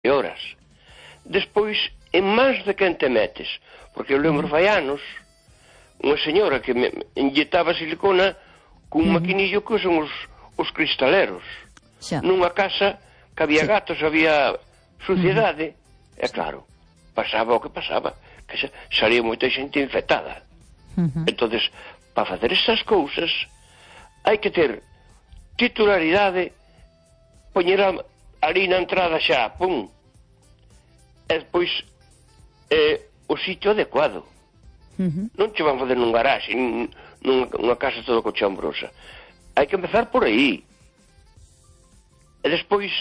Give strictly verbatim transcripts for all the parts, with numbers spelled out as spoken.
horas. Despois, en mans de quen te metes, porque eu lembro fai anos unha señora que me inyectaba silicona cun uh -huh. maquinillo que son os, os cristaleros. Xa. Nunha casa que había sí. gatos, había suciedade, uh -huh. e claro, pasaba o que pasaba, que salía moita xente infectada. Uh -huh. Entonces, para facer estas cousas hai que ter titularidade, poñer ali na entrada xa, pum, e despois eh, o sitio adecuado. Uh -huh. Non che van fazer nun garaxe, nunha casa toda cochambrosa. Hai que empezar por aí. E despois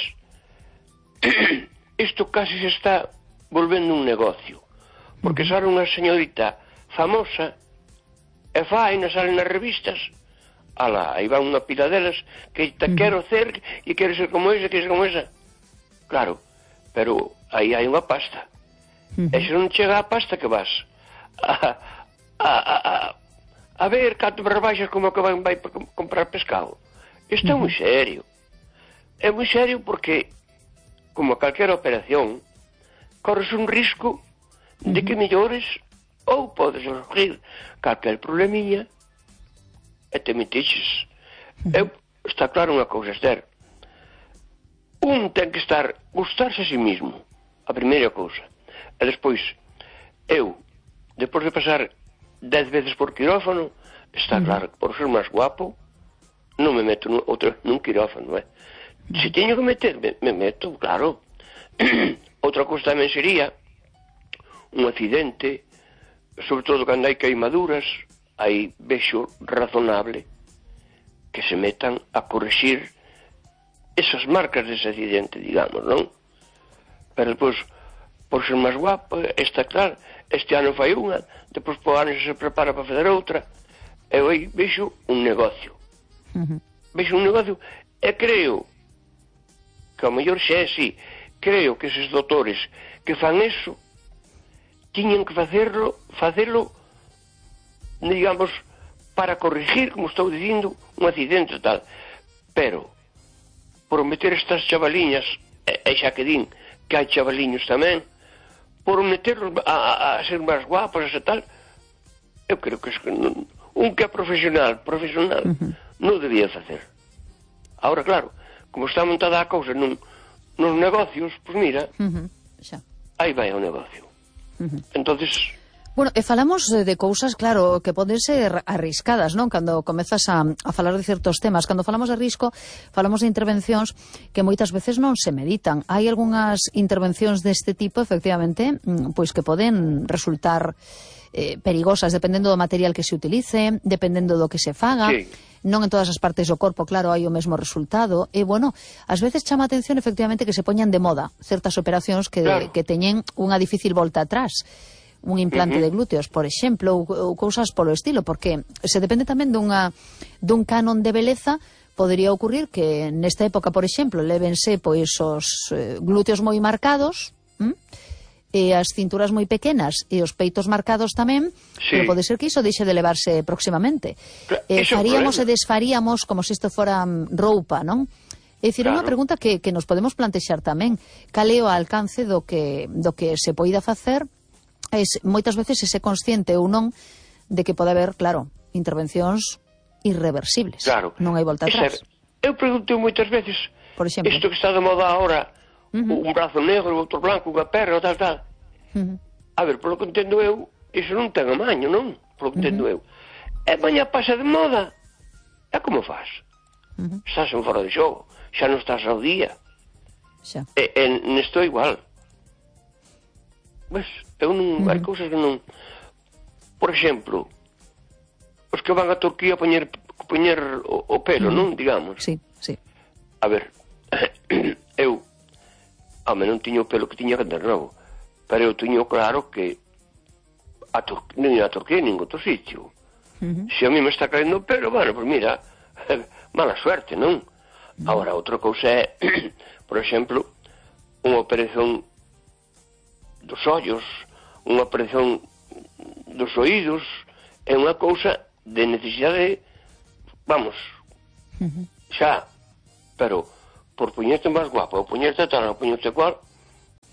isto casi se está volvendo un negocio, porque sale unha señorita famosa e fai, non salen nas revistas, ala, aí va unha pila delas que te uh -huh. quero ser e quero ser como esa, quero ser como esa. Claro, pero aí hai unha pasta. Uh -huh. E se non chega a pasta, que vas a, a, a, a, a ver canto me rebaixas como que vai, vai comprar pescado. Isto uh -huh. é moi serio. É moi serio porque, como calquera operación, corres un risco de que mellores ou podes surgir calquer problemiña e te metixes. Uh -huh. Eu, está claro unha cousa, Esther. Un ten que estar, gustarse a si mismo, a primeira cousa. E despois, eu, depois de pasar dez veces por quirófano, está uh -huh. claro que por ser máis guapo non me meto nun, outro, nun quirófano, eh? Se teño que meter, me, me meto, claro. Outra cousa tamén sería un accidente, sobre todo cando hai queimaduras, aí vexo razonable que se metan a corrixir esas marcas dese accidente, digamos, non? Pero depois, por ser máis guapo, está claro, este ano fai unha, depois por ano se prepara para fazer outra, e aí vexo un negocio. Uh -huh. Vexo un negocio, e creo que ao mellor xe é así, creo que eses doutores que fan eso tiñen que facerlo, facelo, digamos, para corrigir, como estou dicindo, un accidente tal. Pero, por meter estas chavaliñas, e, e xa que din que hai chavaliños tamén, por meterlos a, a, a ser máis guapos e tal, eu creo que es, non, un que é profesional, profesional, uh -huh. non debía facer. Ahora, claro, como está montada a cousa nun, nos negocios, pois pues mira, uh -huh. xa. Aí vai o negocio. Uh -huh. Entonces... Bueno, e falamos de cousas, claro, que poden ser arriscadas, non? Cando comezas a, a falar de certos temas. Cando falamos de risco, falamos de intervencións que moitas veces non se meditan. Hai algunhas intervencións deste tipo, efectivamente, pois que poden resultar eh, perigosas, dependendo do material que se utilice, dependendo do que se faga. Sí. Non en todas as partes do corpo, claro, hai o mesmo resultado. E, bueno, ás veces chama a atención, efectivamente, que se poñan de moda certas operacións que, claro. que teñen unha difícil volta atrás. Un implante uh -huh. de glúteos, por exemplo, ou, ou cousas polo estilo, porque se depende tamén dunha, dun canon de beleza. Podería ocurrir que nesta época, por exemplo, lévense pois os eh, glúteos moi marcados, ¿m? e as cinturas moi pequenas e os peitos marcados tamén, sí. pero pode ser que iso deixe de levarse próximamente. Eh, faríamos e desfaríamos como se isto fora roupa, non? É dicir, é unha pregunta que, que nos podemos plantexar tamén. Cal é o alcance do que, do que se poida facer? Es, moitas veces ese consciente ou non de que pode haber, claro, intervencións irreversibles. Claro. Non hai volta atrás. Eu pregunto moitas veces, por exemplo, isto que está de moda ahora, uh -huh. un brazo negro, outro blanco, unha perna, tal, tal. Uh -huh. A ver, polo que entendo eu, iso non ten amaño, non? Polo que entendo uh -huh. eu. E mañá pasa de moda. E como faz? Uh -huh. Estás en fora de xogo, xa non estás ao día. Xa. E, e nesto igual. Ves, eu non, uh -huh. hai cousas que non... Por exemplo, os que van a Turquía a poñer, poñer o, o pelo, uh -huh. non, digamos. Sí, sí. A ver, eu, home, non tiño o pelo que tiña que ter novo, pero eu tiño claro que a Tur nin a Turquía nin outro sitio. Uh -huh. Se a mí me está caendo o pelo, bueno, pues mira, mala suerte, non? Uh -huh. Ahora, outra cousa é, por exemplo, unha operación dos ollos, unha operación dos oídos, é unha cousa de necesidade, vamos, uh -huh. xa, pero por poñerte máis guapa, ou poñerte tal, ou poñerte cual,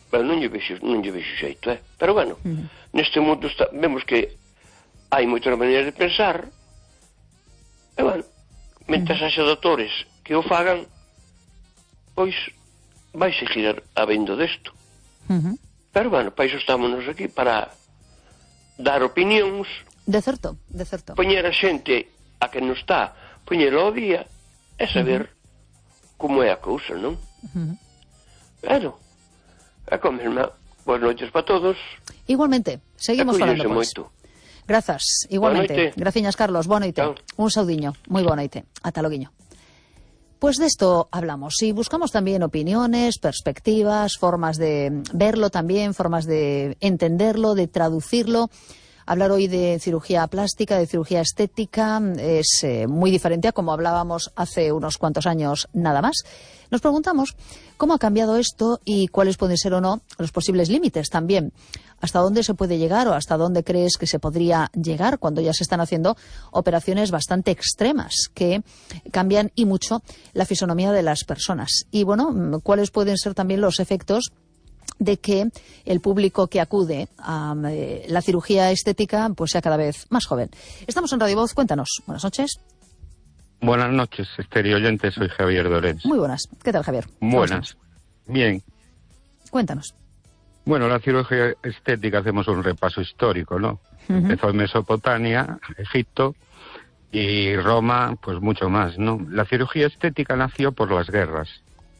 Bueno, non lle vexo, non lle vexo xeito, eh? Pero bueno, uh -huh. neste mundo está, vemos que hai moitas maneiras de pensar, e bueno, mentre uh -huh. haxa doutores que o fagan, pois vai seguir habendo desto. Uh -huh. Pero bueno, para iso estámonos aquí, para dar opinións. De certo, de certo. Poñer a xente a que non está, poñer ao día, e saber uh -huh. como é a cousa, non? Uh -huh. Bueno, é como mesma. Boas noites para todos. Igualmente, seguimos falando, pois. Moito. Grazas, igualmente. Graciñas, Carlos, boa noite. Chao. Un saudiño, moi boa noite. Ata loguiño. Pues de esto hablamos y buscamos también opiniones, perspectivas, formas de verlo también, formas de entenderlo, de traducirlo. Hablar hoy de cirugía plástica, de cirugía estética, es eh, muy diferente a como hablábamos hace unos cuantos años nada más. Nos preguntamos cómo ha cambiado esto y cuáles pueden ser o no los posibles límites también. ¿Hasta dónde se puede llegar o hasta dónde crees que se podría llegar cuando ya se están haciendo operaciones bastante extremas que cambian y mucho la fisonomía de las personas? Y bueno, ¿cuáles pueden ser también los efectos de que el público que acude a eh, la cirugía estética pues sea cada vez más joven? Estamos en Radio Voz, cuéntanos. Buenas noches. Buenas noches, estéreo oyente, soy Javier Dorens. Muy buenas. ¿Qué tal, Javier? Buenas. Bien. Cuéntanos. Bueno, la cirugía estética, hacemos un repaso histórico, ¿no? Uh-huh. Empezó en Mesopotamia, Egipto y Roma, pues mucho más, ¿no? La cirugía estética nació por las guerras.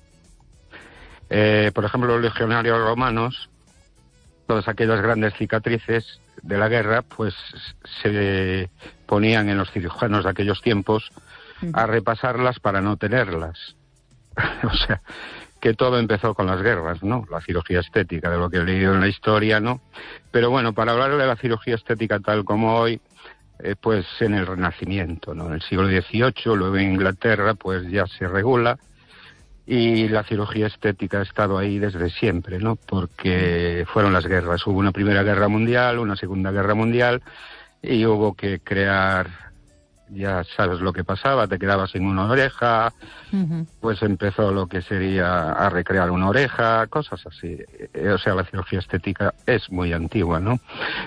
Eh, por ejemplo, los legionarios romanos, todas aquellas grandes cicatrices de la guerra, pues se ponían en los cirujanos de aquellos tiempos a repasarlas para no tenerlas. O sea, que todo empezó con las guerras, ¿no? La cirugía estética, de lo que he leído en la historia, ¿no? Pero bueno, para hablar de la cirugía estética tal como hoy, eh, pues en el Renacimiento, ¿no? En el siglo dieciocho, luego en Inglaterra, pues ya se regula. Y la cirugía estética ha estado ahí desde siempre, ¿no? Porque fueron las guerras. Hubo una Primera Guerra Mundial, una Segunda Guerra Mundial, y hubo que crear, ya sabes lo que pasaba, te quedabas sin una oreja, uh-huh. pues empezó lo que sería a recrear una oreja, cosas así. O sea, la cirugía estética es muy antigua, ¿no?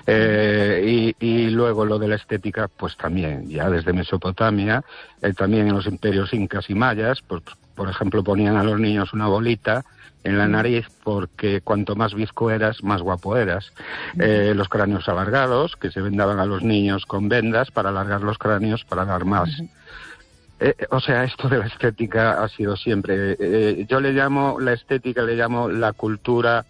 Eh, y, y luego lo de la estética, pues también, ya desde Mesopotamia, eh, también en los imperios incas y mayas, pues por ejemplo, ponían a los niños una bolita en la nariz porque cuanto más bizco eras, más guapo eras. Eh, los cráneos alargados, que se vendaban a los niños con vendas para alargar los cráneos para dar más. Eh, o sea, esto de la estética ha sido siempre... Eh, yo le llamo, la estética le llamo la cultura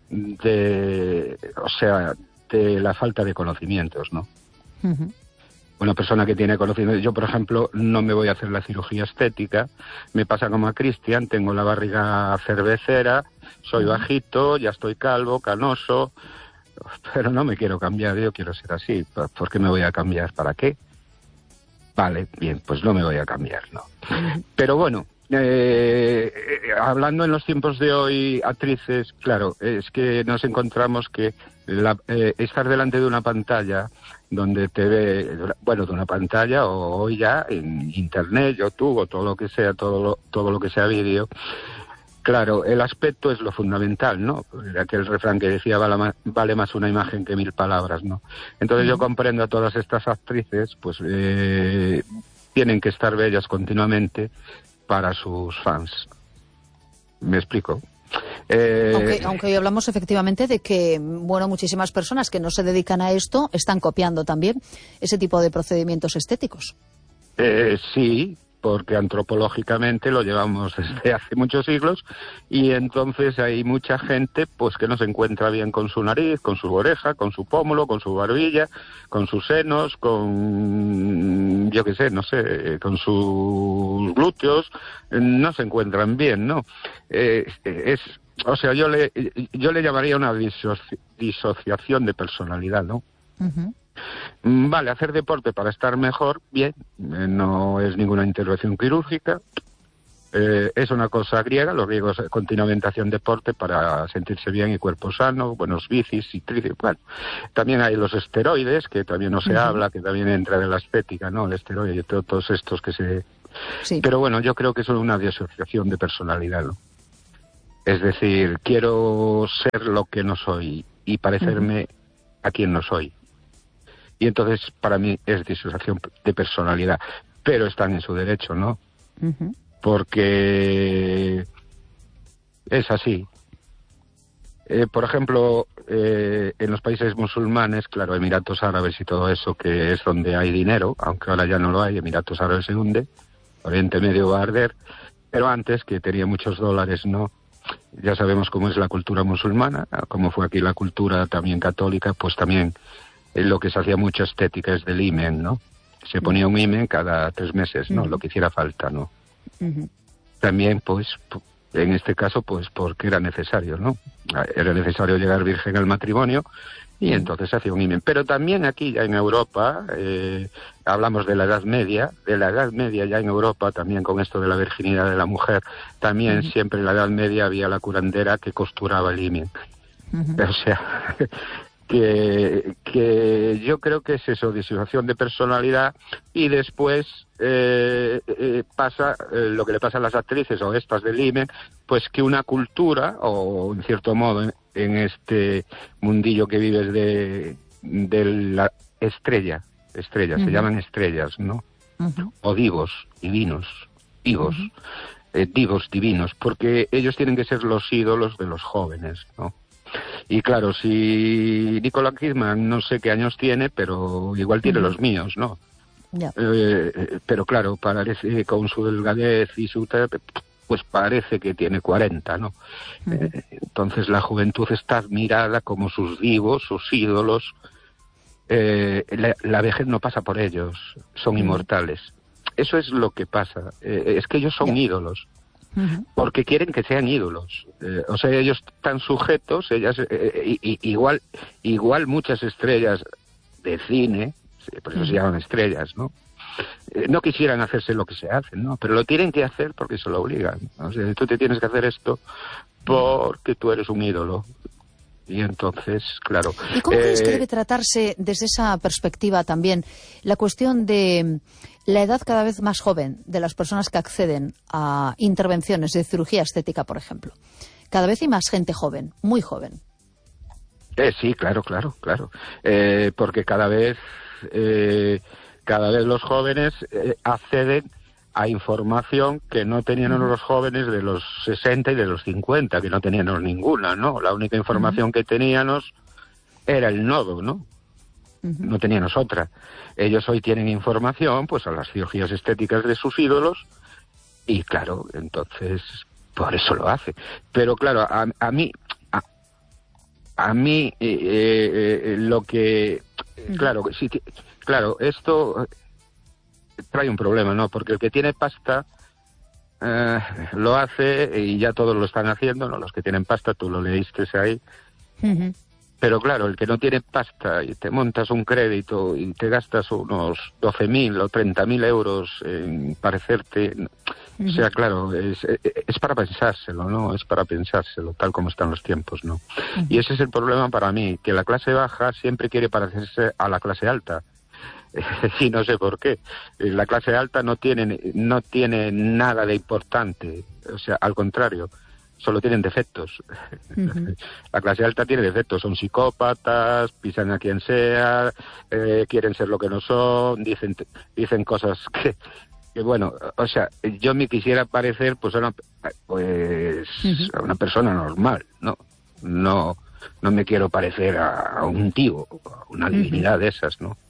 de... O sea, de la falta de conocimientos, ¿no? Uh-huh. Una persona que tiene conocimiento, yo por ejemplo no me voy a hacer la cirugía estética, me pasa como a Cristian, tengo la barriga cervecera, soy bajito, ya estoy calvo, canoso, pero no me quiero cambiar, yo quiero ser así. ¿Por qué me voy a cambiar? ¿Para qué? Vale, bien, pues no me voy a cambiar, ¿no? Pero bueno, eh, hablando en los tiempos de hoy, actrices, claro, es que nos encontramos que la, eh, estar delante de una pantalla donde te ve, bueno, de una pantalla o hoy ya en internet, YouTube o todo lo que sea, todo lo, todo lo que sea vídeo. Claro, el aspecto es lo fundamental, ¿no? Aquel refrán que decía, vale más, vale más una imagen que mil palabras, ¿no? Entonces yo comprendo a todas estas actrices, pues eh, tienen que estar bellas continuamente para sus fans. ¿Me explico? Eh... Aunque, aunque hoy hablamos efectivamente de que, bueno, muchísimas personas que no se dedican a esto están copiando también ese tipo de procedimientos estéticos. Eh, sí, porque antropológicamente lo llevamos desde hace muchos siglos y entonces hay mucha gente pues que no se encuentra bien con su nariz, con su oreja, con su pómulo, con su barbilla, con sus senos, con, yo qué sé, no sé, con sus glúteos, no se encuentran bien, ¿no? Eh, es, o sea, yo le, yo le llamaría una disoci, disociación de personalidad, ¿no? Uh-huh. Vale, hacer deporte para estar mejor, bien, eh, no es ninguna intervención quirúrgica, eh, es una cosa griega, los griegos continuamente hacían deporte para sentirse bien y cuerpo sano, buenos bicis y tríceps, bueno, también hay los esteroides, que también no se uh-huh. habla, que también entra de la estética, ¿no? El esteroide y todo, todos estos que se... Sí. Pero bueno, yo creo que es una disociación de personalidad, ¿no? Es decir, quiero ser lo que no soy y parecerme uh-huh. a quien no soy. Y entonces, para mí, es disociación de personalidad. Pero están en su derecho, ¿no? Uh-huh. Porque es así. Eh, por ejemplo, eh, en los países musulmanes, claro, Emiratos Árabes y todo eso, que es donde hay dinero, aunque ahora ya no lo hay, Emiratos Árabes se hunde, Oriente Medio va a arder, pero antes, que tenía muchos dólares, ¿no? Ya sabemos cómo es la cultura musulmana, como fue aquí la cultura también católica, pues también eh, lo que se hacía mucha estética es del himen, ¿no? Se ponía un himen cada tres meses, ¿no? Uh-huh. Lo que hiciera falta, ¿no? Uh-huh. También, pues, en este caso, pues, porque era necesario, ¿no? Era necesario llegar virgen al matrimonio y uh-huh. entonces se hacía un himen. Pero también aquí, ya en Europa, eh, hablamos de la Edad Media, de la Edad Media ya en Europa, también con esto de la virginidad de la mujer, también uh-huh. siempre en la Edad Media había la curandera que costuraba el himen. Uh-huh. O sea... Que, que yo creo que es eso, disociación de personalidad, y después eh, eh, pasa eh, lo que le pasa a las actrices o estas del himen, pues que una cultura, o en cierto modo en, en este mundillo que vives de, de la estrella, estrellas, uh-huh. se llaman estrellas, ¿no? Uh-huh. O divos, divinos, divos, uh-huh. eh, divos divinos, porque ellos tienen que ser los ídolos de los jóvenes, ¿no? Y claro, si Nicole Kidman no sé qué años tiene, pero igual tiene uh-huh. los míos, ¿no? Yeah. Eh, pero claro, parece con su delgadez y su... pues parece que tiene cuarenta, ¿no? Uh-huh. Eh, entonces la juventud está admirada como sus divos, sus ídolos. Eh, la, la vejez no pasa por ellos, son uh-huh. inmortales. Eso es lo que pasa. Eh, es que ellos son yeah. ídolos. Uh-huh. Porque quieren que sean ídolos, eh, o sea, ellos están sujetos, ellas eh, y, igual igual muchas estrellas de cine, por eso uh-huh. se llaman estrellas, ¿no? Eh, no quisieran hacerse lo que se hacen, ¿no? Pero lo tienen que hacer porque se lo obligan. O sea, tú te tienes que hacer esto porque tú eres un ídolo. Y entonces, claro... ¿Y cómo eh, crees que debe tratarse desde esa perspectiva también la cuestión de la edad cada vez más joven de las personas que acceden a intervenciones de cirugía estética, por ejemplo? Cada vez hay más gente joven, muy joven. Eh, sí, claro, claro, claro. Eh, porque cada vez, eh, cada vez los jóvenes eh, acceden a información que no tenían uh-huh. los jóvenes de los sesenta y de los cincuenta, que no teníamos ninguna, ¿no? La única información uh-huh. que teníamos era el nodo, ¿no? Uh-huh. No teníamos otra. Ellos hoy tienen información, pues, a las cirugías estéticas de sus ídolos, y claro, entonces, por eso lo hace. Pero claro, a, a mí, a, a mí, eh, eh, lo que, uh-huh. claro, sí, claro, esto... trae un problema, ¿no? Porque el que tiene pasta eh, lo hace y ya todos lo están haciendo, ¿no? Los que tienen pasta, tú lo leíste ahí. Uh-huh. Pero claro, el que no tiene pasta y te montas un crédito y te gastas unos doce mil o treinta mil euros en parecerte... Uh-huh. O sea, claro, es, es para pensárselo, ¿no? Es para pensárselo, tal como están los tiempos, ¿no? Uh-huh. Y ese es el problema para mí, que la clase baja siempre quiere parecerse a la clase alta. Y no sé por qué. La clase alta no tiene, no tiene nada de importante. O sea, al contrario, solo tienen defectos. Uh-huh. La clase alta tiene defectos. Son psicópatas, pisan a quien sea, eh, quieren ser lo que no son, dicen, dicen cosas que, que, bueno, o sea, yo me quisiera parecer pues a una, pues, uh-huh. a una persona normal, ¿no? No, no me quiero parecer a, a un tío, a una divinidad uh-huh. de esas, ¿no?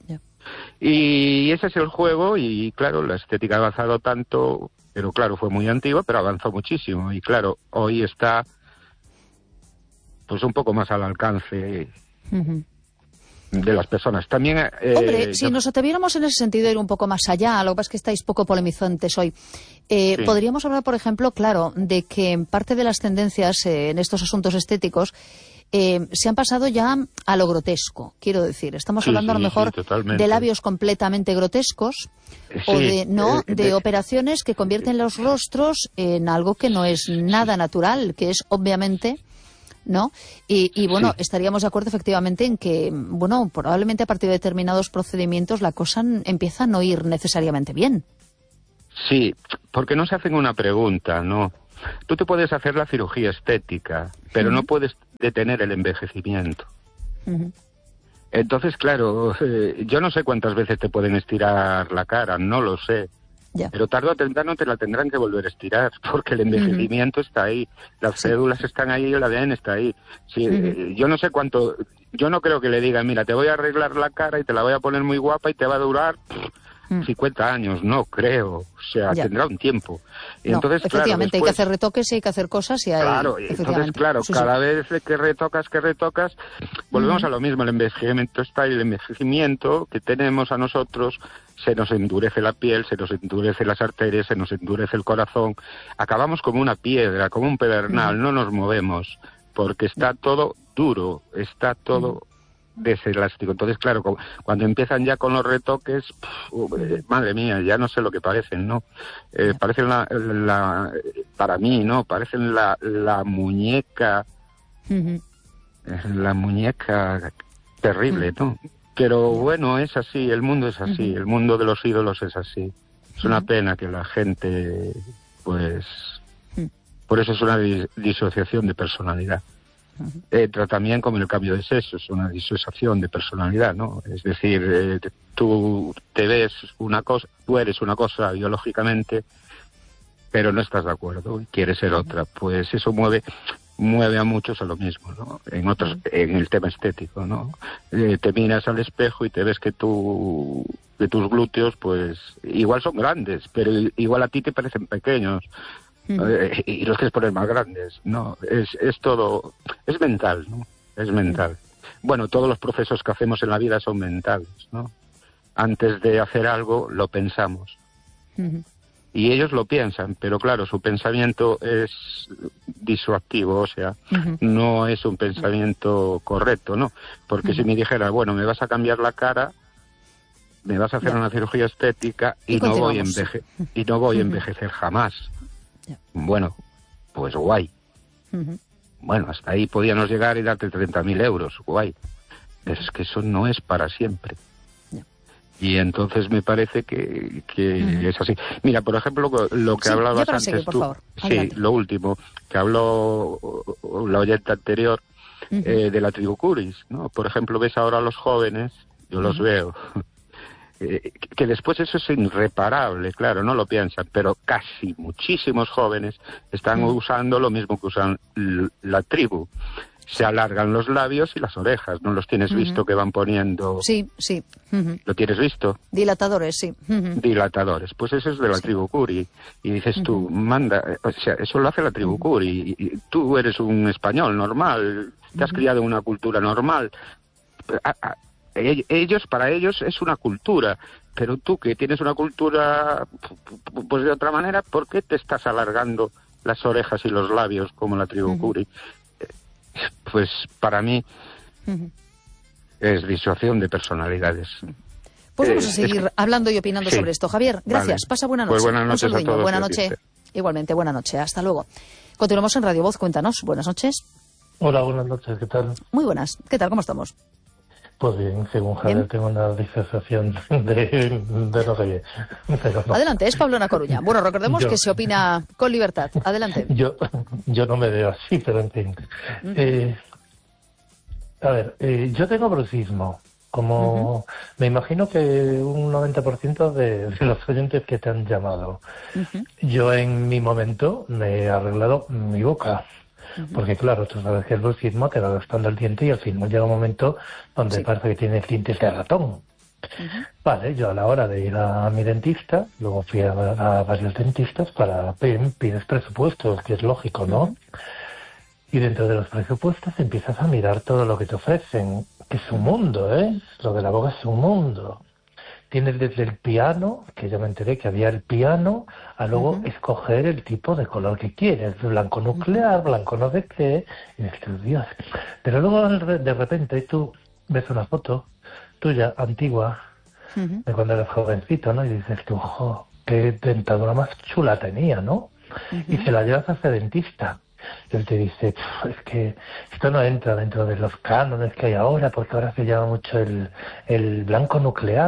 Y ese es el juego, y claro, la estética ha avanzado tanto, pero claro, fue muy antigua, pero avanzó muchísimo, y claro, hoy está pues un poco más al alcance uh-huh. de las personas. También, eh, Hombre, yo... si nos atreviéramos en ese sentido a ir un poco más allá, lo que pasa es que estáis poco polemizantes hoy, eh, sí. podríamos hablar, por ejemplo, claro, de que en parte de las tendencias eh, en estos asuntos estéticos Eh, se han pasado ya a lo grotesco, quiero decir. Estamos sí, hablando sí, a lo mejor sí, de labios completamente grotescos sí, o de no eh, de, de operaciones que convierten los rostros en algo que no es nada natural, que es obviamente, ¿no? Y, y bueno, sí. estaríamos de acuerdo efectivamente en que, bueno, probablemente a partir de determinados procedimientos la cosa empieza a no ir necesariamente bien. Sí, porque no se hacen una pregunta, ¿no? tú te puedes hacer la cirugía estética, pero uh-huh. no puedes detener el envejecimiento. Uh-huh. Entonces, claro, eh, yo no sé cuántas veces te pueden estirar la cara, no lo sé. Yeah. Pero tarde o temprano te la tendrán que volver a estirar, porque el envejecimiento uh-huh. está ahí, las sí. células están ahí y el A D N está ahí. Sí, uh-huh. eh, yo no sé cuánto, yo no creo que le digan, mira, te voy a arreglar la cara y te la voy a poner muy guapa y te va a durar pff, uh-huh. cincuenta años, no creo, o sea, yeah. tendrá un tiempo. Y no, entonces, efectivamente, claro, después, hay que hacer retoques y hay que hacer cosas y hay... Claro, entonces, claro, sí, cada sí. vez que retocas, que retocas, volvemos uh-huh. a lo mismo, el envejecimiento está y el envejecimiento que tenemos a nosotros, se nos endurece la piel, se nos endurece las arterias, se nos endurece el corazón, acabamos como una piedra, como un pedernal, uh-huh. no nos movemos, porque está todo duro, está todo... Uh-huh. deselástico. Entonces, claro, cuando empiezan ya con los retoques, pff, eh, madre mía, ya no sé lo que parecen, ¿no? Eh, parecen la, la, para mí, ¿no? Parecen la, la muñeca, uh-huh. la muñeca terrible, ¿no? Pero bueno, es así, el mundo es así, uh-huh. el mundo de los ídolos es así. Es una uh-huh. pena que la gente, pues, uh-huh. por eso es una dis- disociación de personalidad. Entra también como el cambio de sexo, es una disociación de personalidad, ¿no? Es decir, eh, tú te ves una cosa, tú eres una cosa biológicamente, pero no estás de acuerdo y quieres ser otra. Pues eso mueve mueve a muchos a lo mismo, ¿no? En otros, en el tema estético, ¿no? Eh, te miras al espejo y te ves que tú, que tus glúteos, pues, igual son grandes, pero igual a ti te parecen pequeños. Eh, y los quieres poner más grandes, no, es, es todo, es mental, ¿no? Es mental. Bueno, todos los procesos que hacemos en la vida son mentales, ¿no? Antes de hacer algo, lo pensamos. Uh-huh. Y ellos lo piensan, pero claro, su pensamiento es disuasivo, o sea, uh-huh. no es un pensamiento correcto, ¿no? Porque uh-huh. si me dijera, bueno, me vas a cambiar la cara, me vas a hacer yeah. una cirugía estética y, y no voy a enveje- y no voy a envejecer jamás. Bueno, pues guay. Uh-huh. Bueno, hasta ahí podíamos llegar y darte treinta mil euros, guay. Pero es que eso no es para siempre. Yeah. Y entonces me parece que, que uh-huh. es así. Mira, por ejemplo, lo que sí, hablabas antes seguir, tú, sí, lo último, que habló la oyente anterior uh-huh. eh, de la tribu Curis, ¿no? Por ejemplo, ves ahora a los jóvenes, yo uh-huh. los veo... Eh, que después eso es irreparable, claro, no lo piensan, pero casi muchísimos jóvenes están mm. usando lo mismo que usan l- la tribu. Se alargan los labios y las orejas, ¿no los tienes mm-hmm. visto que van poniendo? Sí, sí. Mm-hmm. ¿Lo tienes visto? Dilatadores, sí. Mm-hmm. Dilatadores, pues eso es de la sí. tribu Curi. Y dices mm-hmm. tú, manda, o sea, eso lo hace la tribu mm-hmm. Curi. Y, y tú eres un español normal, te has mm-hmm. criado en una cultura normal. A, a, ellos, para ellos es una cultura, pero tú que tienes una cultura pues de otra manera, ¿por qué te estás alargando las orejas y los labios como la tribu uh-huh. Curi? Pues para mí uh-huh. es disuasión de personalidades. Pues vamos a seguir es que... hablando y opinando sí. sobre esto. Javier, gracias, vale. Pasa buena noche. Pues buenas noches a todos. Buena noche, igualmente, buena noche, hasta luego. Continuamos en Radio Voz, cuéntanos, buenas noches. Hola, buenas noches, ¿qué tal? Muy buenas, ¿qué tal, cómo estamos? Pues bien, según Javier bien. Tengo una disociación de, de no sé qué. Pero no. Adelante, es Pablo Na Coruña. Bueno, recordemos yo, que se opina con libertad. Adelante. Yo, yo no me veo así, pero en fin. Uh-huh. Eh, a ver, eh, yo tengo bruxismo. Como uh-huh. me imagino que un noventa por ciento de, de los oyentes que te han llamado. Uh-huh. Yo en mi momento me he arreglado mi boca. Porque claro, tú sabes que el bruxismo te va gastando el diente y al final llega un momento donde sí. parece que tienes dientes de ratón. Uh-huh. Vale, yo a la hora de ir a mi dentista, luego fui a, a varios dentistas para pides presupuestos, que es lógico, ¿no? Uh-huh. Y dentro de los presupuestos empiezas a mirar todo lo que te ofrecen, que es un mundo, ¿eh? Lo de la boca es un mundo. Tienes desde el piano, que yo me enteré que había el piano, a luego uh-huh. escoger el tipo de color que quieres, blanco nuclear, blanco no sé qué, y dices, Dios. Pero luego de repente tú ves una foto tuya, antigua, uh-huh. de cuando eras jovencito, ¿no? Y dices, tú, ojo, qué dentadura más chula tenía, ¿no? Uh-huh. Y se la llevas a ese dentista. Y él te dice, es que esto no entra dentro de los cánones que hay ahora, porque ahora se llama mucho el, el blanco nuclear.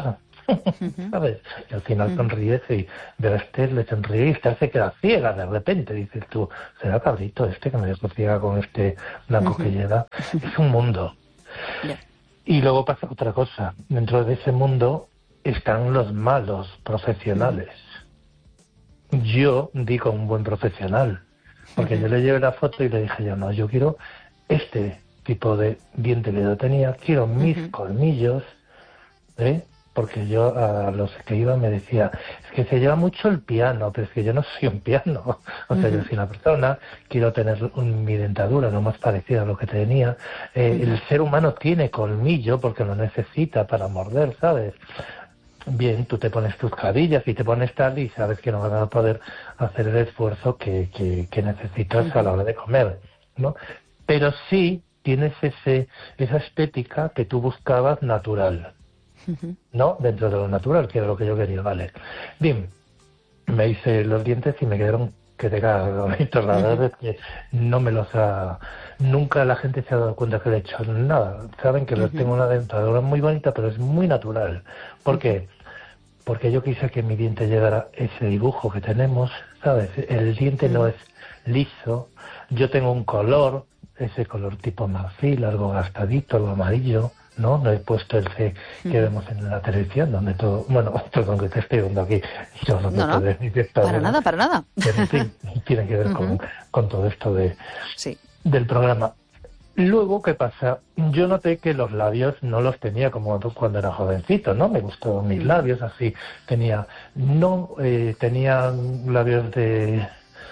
¿sabes? Y al final sonríes y ver a este le sonríe y esta se queda ciega de repente. Dices tú, será cabrito este que me dejó ciega con este blanco que lleva. Es un mundo. Yeah. Y luego pasa otra cosa. Dentro de ese mundo están los malos profesionales. Uh-huh. Yo di con un buen profesional, porque uh-huh. yo le llevé la foto y le dije yo, no, yo quiero este tipo de diente que yo tenía, quiero mis uh-huh. colmillos, ¿eh? Porque yo a los que iba me decía, es que se lleva mucho el piano, pero es que yo no soy un piano. O sea, uh-huh. yo soy una persona, quiero tener un, mi dentadura lo más parecida a lo que tenía. Eh, uh-huh. El ser humano tiene colmillo porque lo necesita para morder, ¿sabes? Bien, tú te pones tus carillas y te pones tal y sabes que no vas a poder hacer el esfuerzo que, que, que necesitas uh-huh. a la hora de comer, ¿no? Pero sí tienes ese esa estética que tú buscabas natural. ¿No? Dentro de lo natural, que era lo que yo quería, vale. Bien, me hice los dientes y me quedaron que te cagas bonitos. La verdad es que no me los ha... Nunca la gente se ha dado cuenta que le he hecho nada. Saben que los tengo una dentadura muy bonita, pero es muy natural. ¿Por qué? Porque yo quise que mi diente llegara ese dibujo que tenemos, ¿sabes? El diente no es liso. Yo tengo un color, ese color tipo marfil, algo gastadito, algo amarillo. No, no he puesto el C que mm. vemos en la televisión, donde todo... Bueno, perdón que te estoy viendo aquí. Yo no, no, no. Ni para bien, nada, para nada. Pero sí, tiene que ver uh-huh. con, con todo esto de sí. del programa. Luego, ¿qué pasa? Yo noté que los labios no los tenía como cuando era jovencito, ¿no? Me gustaban mis labios, así. Tenía... No eh, tenía labios de...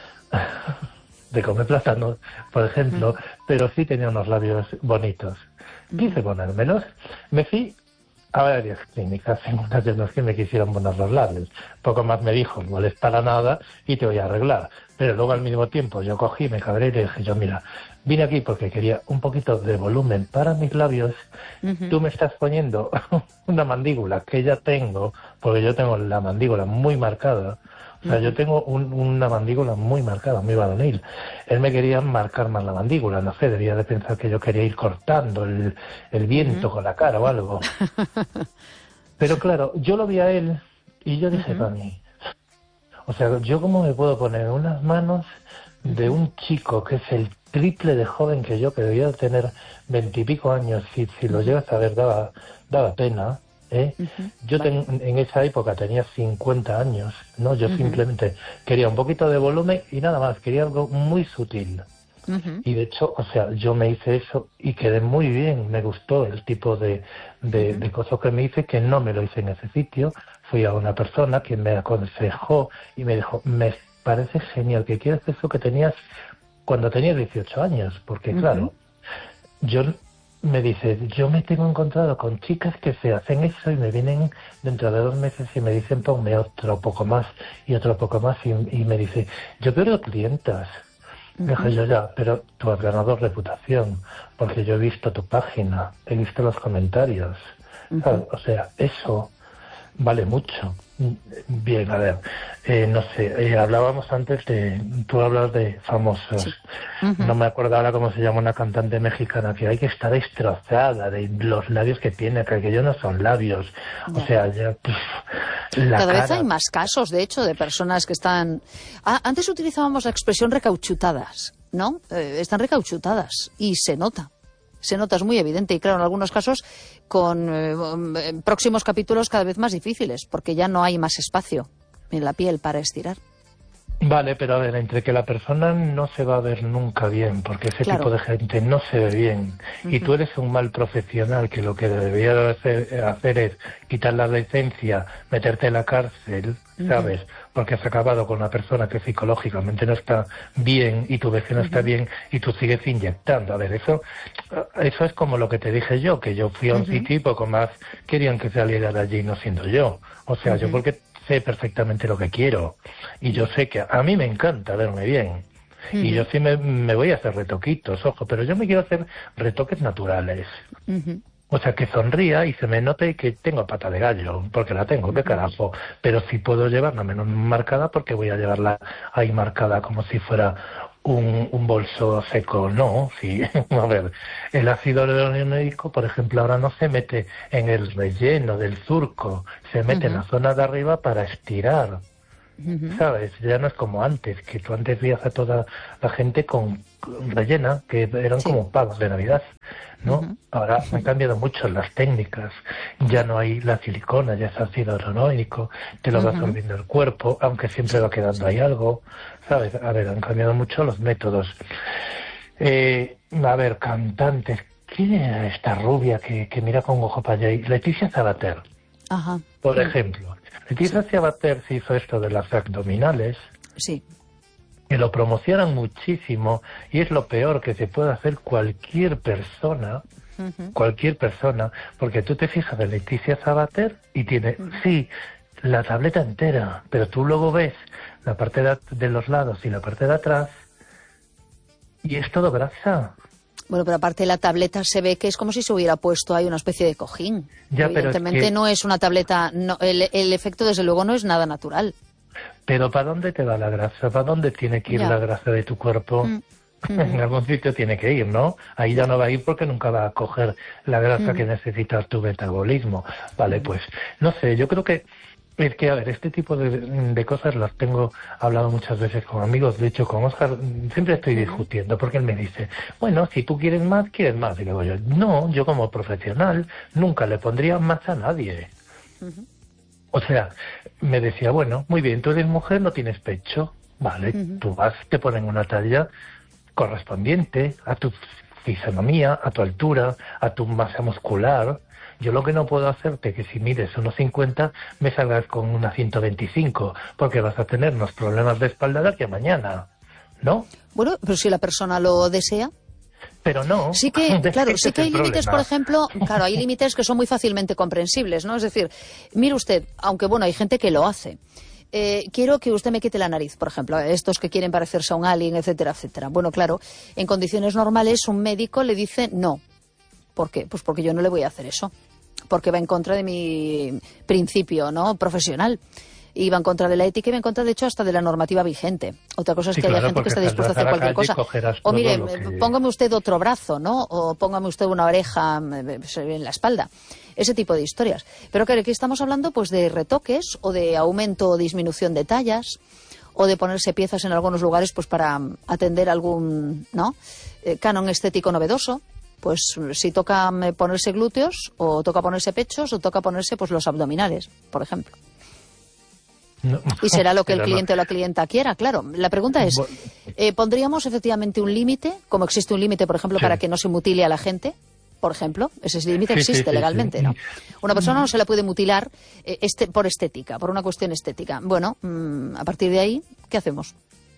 de comer plátanos, por ejemplo, uh-huh. pero sí tenía unos labios bonitos. Quise ponérmelos, me fui a varias clínicas, en una de las que me quisieron poner los labios. Poco más me dijo, no les para nada y te voy a arreglar. Pero luego al mismo tiempo yo cogí, me cabré y le dije yo, mira, vine aquí porque quería un poquito de volumen para mis labios. Uh-huh. Tú me estás poniendo una mandíbula que ya tengo, porque yo tengo la mandíbula muy marcada. O sea, yo tengo un, una mandíbula muy marcada, muy varonil. Él me quería marcar más la mandíbula, no sé, debía de pensar que yo quería ir cortando el, el viento uh-huh. con la cara o algo. Pero claro, yo lo vi a él y yo dije, uh-huh. para mí, o sea, ¿yo cómo me puedo poner unas manos de un chico que es el triple de joven que yo, que debía de tener veintipico años, si, si lo llegas a ver daba, daba pena? ¿Eh? Uh-huh. Yo ten, en esa época tenía cincuenta años, ¿no? Yo uh-huh. simplemente quería un poquito de volumen y nada más, quería algo muy sutil. Uh-huh. Y de hecho, o sea, yo me hice eso y quedé muy bien, me gustó el tipo de, de, uh-huh. de cosas que me hice, que no me lo hice en ese sitio. Fui a una persona que me aconsejó y me dijo, me parece genial que quieras eso que tenías cuando tenías dieciocho años, porque uh-huh. claro, yo... Me dice, yo me tengo encontrado con chicas que se hacen eso y me vienen dentro de dos meses y me dicen, ponme otro poco más y otro poco más y, y me dice, yo pierdo clientas. Uh-huh. Me dije yo, ya, pero tú has ganado reputación porque yo he visto tu página, he visto los comentarios. Uh-huh. O sea, eso vale mucho. Bien, a ver, eh, no sé, eh, hablábamos antes de, tú hablas de famosos, sí. uh-huh. no me acuerdo ahora cómo se llama una cantante mexicana que hay que estar destrozada de los labios que tiene, que aquellos no son labios, ya. O sea, ya, pff, la cada cara... vez hay más casos, de hecho, de personas que están... Ah, antes utilizábamos la expresión recauchutadas, ¿no? Eh, están recauchutadas y se nota. Se nota, es muy evidente y claro, en algunos casos con eh, próximos capítulos cada vez más difíciles porque ya no hay más espacio en la piel para estirar. Vale, pero a ver, entre que la persona no se va a ver nunca bien, porque ese claro. tipo de gente no se ve bien, uh-huh. y tú eres un mal profesional que lo que debería de hacer, hacer es quitar la licencia, meterte en la cárcel, ¿sabes? Uh-huh. Porque has acabado con una persona que psicológicamente no está bien y tú ves que no uh-huh. está bien y tú sigues inyectando. A ver, eso eso es como lo que te dije yo, que yo fui a un uh-huh. sitio y poco más querían que saliera de allí no siendo yo. O sea, uh-huh. yo porque sé perfectamente lo que quiero y yo sé que a mí me encanta verme bien uh-huh. y yo sí me, me voy a hacer retoquitos, ojo, pero yo me quiero hacer retoques naturales. Uh-huh. O sea, que sonría y se me note que tengo pata de gallo, porque la tengo, qué carajo. Pero sí puedo llevarla menos marcada porque voy a llevarla ahí marcada como si fuera un, un bolso seco, no, sí. A ver, el ácido hialurónico, por ejemplo, ahora no se mete en el relleno del surco, se mete uh-huh. en la zona de arriba para estirar. Uh-huh. ¿Sabes? Ya no es como antes, que tú antes veías a toda la gente con, con rellena, que eran sí. como pavos de Navidad, ¿no? Uh-huh. Ahora han cambiado mucho las técnicas, ya no hay la silicona, ya es ácido hialurónico, te lo uh-huh. va absorbiendo el cuerpo, aunque siempre va quedando ahí algo, ¿sabes? A ver, han cambiado mucho los métodos. Eh, a ver, cantantes, ¿quién era esta rubia que, que mira con ojo para allá? Leticia Sabater, uh-huh. por uh-huh. ejemplo. Leticia Sabater se hizo esto de las abdominales, sí. que lo promocionan muchísimo, y es lo peor que se puede hacer cualquier persona, uh-huh. cualquier persona, porque tú te fijas de Leticia Sabater y tiene, uh-huh. sí, la tableta entera, pero tú luego ves la parte de, de los lados y la parte de atrás, y es todo grasa. Bueno, pero aparte de la tableta se ve que es como si se hubiera puesto ahí una especie de cojín. Ya, Evidentemente pero es que... no es una tableta, no, el, el efecto desde luego no es nada natural. Pero ¿para dónde te va la grasa? ¿Para dónde tiene que ir ya. la grasa de tu cuerpo? Mm. Mm. En algún sitio tiene que ir, ¿no? Ahí ya no va a ir porque nunca va a coger la grasa mm. que necesita tu metabolismo. Vale, pues, no sé, yo creo que es que, a ver, este tipo de, de cosas las tengo hablado muchas veces con amigos. De hecho, con Óscar siempre estoy discutiendo porque él me dice, bueno, si tú quieres más, quieres más. Y luego yo, no, yo como profesional nunca le pondría más a nadie. Uh-huh. O sea, me decía, bueno, muy bien, tú eres mujer, no tienes pecho. Vale, uh-huh. tú vas, te ponen una talla correspondiente a tu fisonomía, a tu altura, a tu masa muscular. Yo lo que no puedo hacerte que si mides unos cincuenta me salgas con una ciento veinticinco, porque vas a tener unos problemas de espalda de aquí a mañana, ¿no? Bueno, pero si la persona lo desea. Pero no. Sí que, claro, este sí que hay límites, problema. por ejemplo, claro, hay límites que son muy fácilmente comprensibles, ¿no? Es decir, mire usted, aunque bueno, hay gente que lo hace. Eh, quiero que usted me quite la nariz, por ejemplo, estos que quieren parecerse a un alien, etcétera, etcétera. Bueno, claro, en condiciones normales un médico le dice no. ¿Por qué? Pues porque yo no le voy a hacer eso. Porque va en contra de mi principio, ¿no?, profesional. Y va en contra de la ética y va en contra, de hecho, hasta de la normativa vigente. Otra cosa es sí, que claro, haya gente que esté dispuesta a hacer cualquier cosa. O mire, que... póngame usted otro brazo, ¿no? O póngame usted una oreja en la espalda. Ese tipo de historias. Pero claro, aquí estamos hablando pues de retoques o de aumento o disminución de tallas o de ponerse piezas en algunos lugares pues para atender algún, ¿no?, eh, canon estético novedoso. Pues si toca ponerse glúteos, o toca ponerse pechos, o toca ponerse pues los abdominales, por ejemplo. No, y será lo que el cliente no. o la clienta quiera, claro. La pregunta es, eh, ¿pondríamos efectivamente un límite, como existe un límite, por ejemplo, sí. para que no se mutile a la gente? Por ejemplo, ese límite sí, existe sí, sí, legalmente, sí. ¿no? Una persona no se la puede mutilar eh, este, por estética, por una cuestión estética. Bueno, mmm, a partir de ahí, ¿qué hacemos?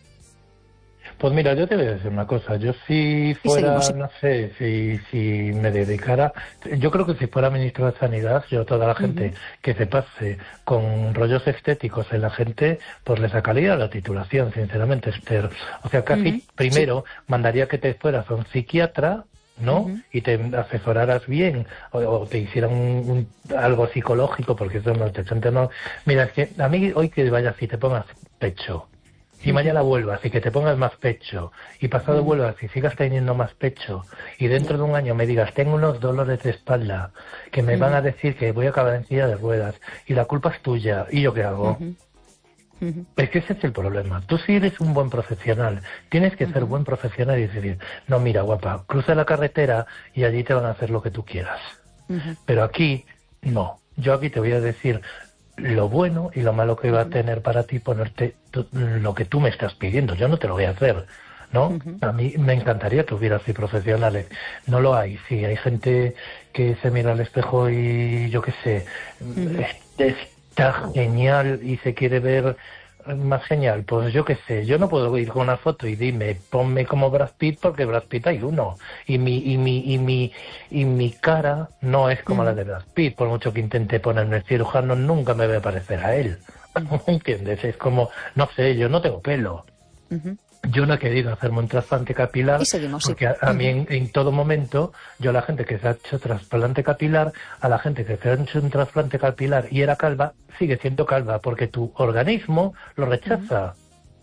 Pues mira, yo te voy a decir una cosa. Yo si fuera, no sé, si, si me dedicara... Yo creo que si fuera ministro de Sanidad, yo toda la gente uh-huh. que se pase con rollos estéticos en la gente, pues le sacaría la titulación, sinceramente, Esther. O sea, casi uh-huh. primero sí. mandaría que te fueras a un psiquiatra, ¿no? Uh-huh. Y te asesoraras bien, o, o te hicieran un, un, algo psicológico, porque eso no te siente no. Mira, es que a mí hoy que vayas y te pongas pecho, y mañana vuelvas y que te pongas más pecho, y pasado vuelvas y sigas teniendo más pecho, y dentro de un año me digas, tengo unos dolores de espalda, que me van a decir que voy a acabar en silla de ruedas, y la culpa es tuya, ¿y yo qué hago? Uh-huh. Uh-huh. Es que ese es el problema. Tú si eres un buen profesional, tienes que uh-huh. ser buen profesional y decir, no, mira, guapa, cruza la carretera y allí te van a hacer lo que tú quieras. Uh-huh. Pero aquí, no. Yo aquí te voy a decir lo bueno y lo malo que va a tener para ti ponerte tu, lo que tú me estás pidiendo. Yo no te lo voy a hacer, ¿no? Uh-huh. A mí me encantaría que hubiera así profesionales. No lo hay. Sí, hay gente que se mira al espejo y yo qué sé, uh-huh. es, está genial y se quiere ver más genial. Pues yo qué sé, yo no puedo ir con una foto y dime, ponme como Brad Pitt, porque Brad Pitt hay uno. Y mi, y mi, y mi, y mi cara no es como uh-huh. la de Brad Pitt. Por mucho que intente ponerme el cirujano, nunca me voy a parecer a él. ¿Entiendes? Es como, no sé, yo no tengo pelo. Uh-huh. Yo no he querido hacerme un trasplante capilar seguimos, porque sí. a, a mí en, en todo momento, yo a la gente que se ha hecho trasplante capilar, a la gente que se ha hecho un trasplante capilar y era calva, sigue siendo calva porque tu organismo lo rechaza. Uh-huh.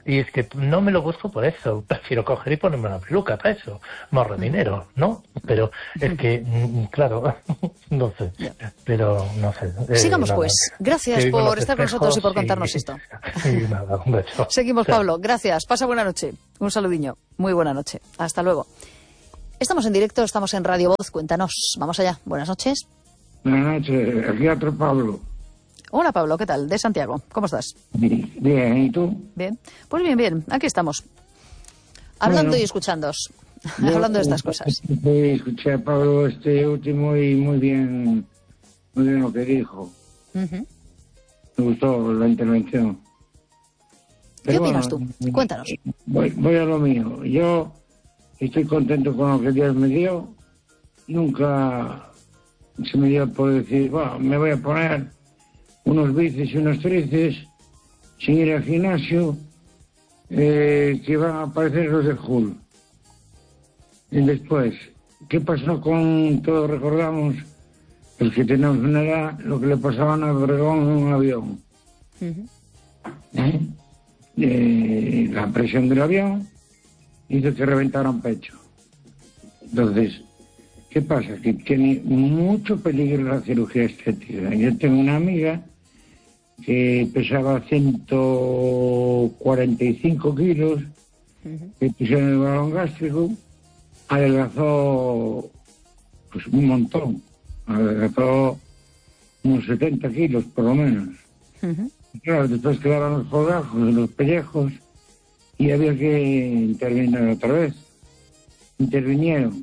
Y es que no me lo busco por eso. Prefiero coger y ponerme una peluca para eso. Me ahorro dinero, ¿no? Pero es que, claro, no sé. Pero no sé. Eh, Sigamos nada. pues. Gracias Que por los estar con nosotros y por espejos contarnos y- esto. y nada, un beso. Seguimos, Chao. Pablo. Gracias. Pasa buena noche. Un saludiño. Muy buena noche. Hasta luego. Estamos en directo, estamos en Radio Voz. Cuéntanos. Vamos allá. Buenas noches. Buenas noches, aquí otro Pablo. Hola, Pablo. ¿Qué tal? De Santiago. ¿Cómo estás? Bien, ¿y tú? Bien. Pues bien, bien. Aquí estamos. Hablando Bueno. y escuchándoos. Yo, Hablando de estas cosas. eh, Escuché a Pablo este último y muy bien, muy bien lo que dijo. Ujú. Me gustó la intervención. ¿Qué Pero opinas bueno, tú? Cuéntanos. Voy, voy a lo mío. Yo estoy contento con lo que Dios me dio. Nunca se me dio por decir, bueno, me voy a poner unos bíceps y unos tríceps sin ir al gimnasio, eh, que van a aparecer los de Hulk. Y después, ¿qué pasó con, todos recordamos, los que tenemos una edad, lo que le pasaba a Obregón en un avión? Ujú. ¿Eh? Eh, la presión del avión hizo que reventaran pecho. Entonces, ¿qué pasa? Que tiene mucho peligro la cirugía estética. Yo tengo una amiga que pesaba ciento cuarenta y cinco kilos, que pusieron el balón gástrico, adelgazó pues un montón, adelgazó unos setenta kilos por lo menos. Ujú. Claro, después quedaron los colgajos, los pellejos, y había que intervenir otra vez. Intervinieron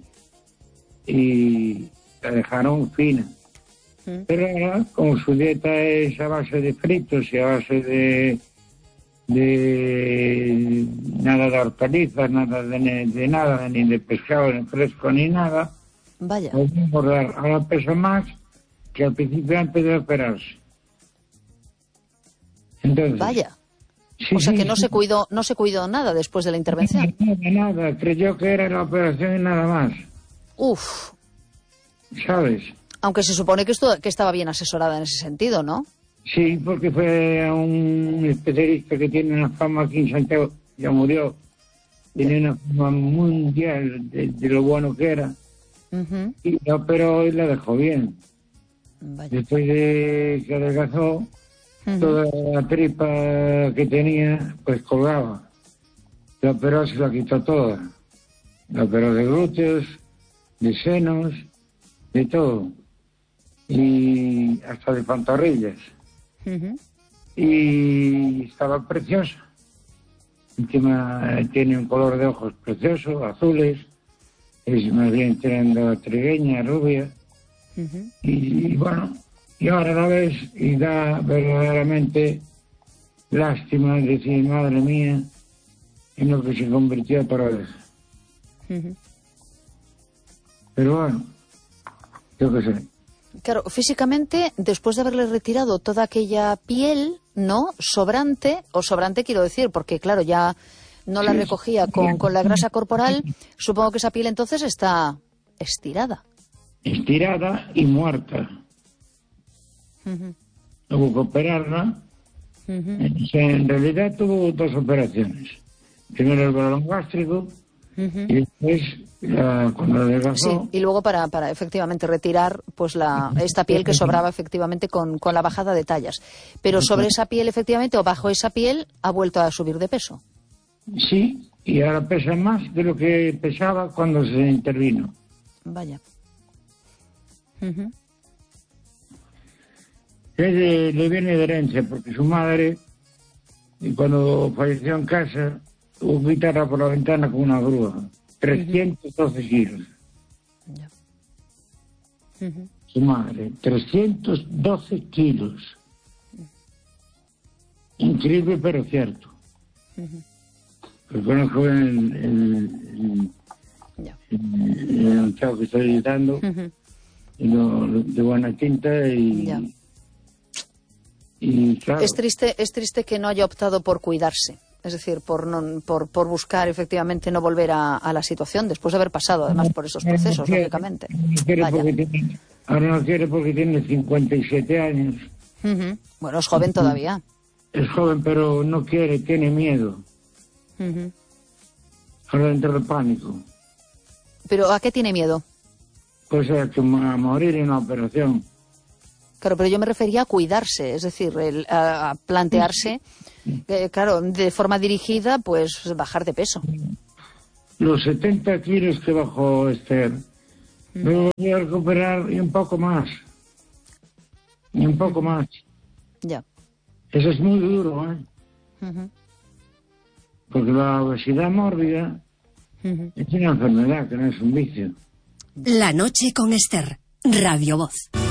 y la dejaron fina. Mm. Pero ahora, como su dieta es a base de fritos y a base de, de nada de hortalizas, nada de, de nada, ni de pescado, ni fresco, ni nada, Vaya. pues engordar. Ahora pesa más que al principio antes de operarse. Entonces, Vaya. sí, O sea sí, que no sí. se cuidó, no se cuidó nada después de la intervención. Nada, nada, creyó que era la operación y nada más, Uf. ¿sabes? Aunque se supone que, esto, que estaba bien asesorada en ese sentido, ¿no? Sí, porque fue a un especialista que tiene una fama aquí en Santiago, ya murió, tiene una fama mundial de, de lo bueno que era, Ujú. y la operó y la dejó bien. Vaya. Después de que adelgazó, Ujú. toda la tripa que tenía, pues colgaba. La operó, se la quitó toda. La operó de glúteos, de senos, de todo. Y hasta de pantorrillas. Ujú. Y estaba preciosa. Encima tiene un color de ojos precioso, azules. Es más bien tirando trigueña, rubia. Ujú. Y, y bueno, y ahora la ves y da verdaderamente lástima decir, madre mía, en lo que se convirtió otra vez. Ujú. Pero bueno, yo qué sé. Claro, físicamente, después de haberle retirado toda aquella piel, ¿no? Sobrante, o sobrante quiero decir, porque claro, ya no la recogía con, con la grasa corporal, supongo que esa piel entonces está estirada. Estirada y muerta. Ujú. Hubo que operarla. Ujú. O sea, en realidad tuvo dos operaciones. Primero el balón gástrico Ujú. y después, la, cuando Sí, adelgazó, y luego para, para efectivamente retirar pues la, esta piel que sobraba efectivamente con, con la bajada de tallas. Pero sobre esa piel efectivamente o bajo esa piel ha vuelto a subir de peso. sí, y ahora pesa más de lo que pesaba cuando se intervino. Vaya. Ujú. Es de- le viene de herencia, porque su madre, y cuando falleció en casa, tuvo que quitarla por la ventana con una grúa. trescientos doce kilos. Ya. Ujú. Su madre, trescientos doce kilos. Increíble, pero cierto. Ujú. Yo conozco el, el, el, Ya. el, el anunciado que estoy editando, Ujú. y lo, lo- de buena tinta, y, Ya. y claro, Es triste, es triste que no haya optado por cuidarse. Es decir, por, no, por, por buscar efectivamente no volver a, a la situación después de haber pasado además por esos procesos, no quiere, lógicamente. no quiere Vaya. porque tiene, ahora no quiere porque tiene cincuenta y siete años. Ujú. Bueno, es joven todavía. Es joven, pero no quiere, tiene miedo. Uh-huh. Ahora entra el pánico. ¿Pero a qué tiene miedo? Pues a, que, a morir en una operación. Claro, pero yo me refería a cuidarse, es decir, el, a, a plantearse, eh, claro, de forma dirigida, pues bajar de peso. Los setenta kilos que bajó Esther, mm. me voy a recuperar y un poco más. Y un poco más. Ya. Eso es muy duro, ¿eh? Uh-huh. Porque la obesidad mórbida uh-huh. es una enfermedad, que no es un vicio. La noche con Esther, Radio Voz.